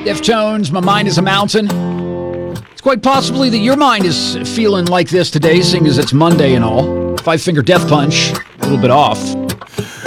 Deftones, My Mind is a Mountain. It's quite possibly that your mind is feeling like this today, seeing as it's Monday and all. Five Finger Death Punch, a little bit off.